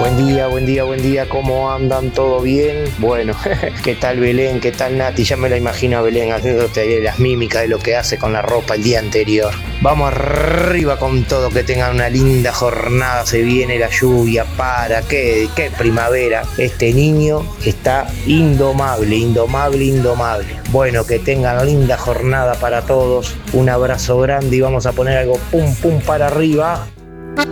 buen día, buen día, ¿cómo andan? ¿Todo bien? Bueno, ¿qué tal Belén? ¿Qué tal Nati? Ya me la imagino a Belén haciéndote las mímicas de lo que hace con la ropa el día anterior. Vamos arriba con todo, que tengan una linda jornada, se viene la lluvia, qué primavera. Este niño está indomable, indomable, indomable. Bueno, que tengan linda jornada para todos, un abrazo grande y vamos a poner algo pum pum para arriba.